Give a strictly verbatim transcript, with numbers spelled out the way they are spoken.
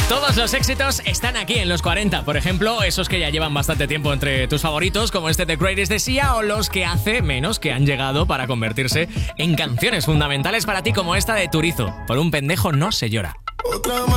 Todos los éxitos están aquí en los cuarenta. Por ejemplo, esos que ya llevan bastante tiempo entre tus favoritos, como este The Greatest de Sia, o los que hace menos que han llegado para convertirse en canciones fundamentales para ti, como esta de Turizo. Por un pendejo no se llora. Otra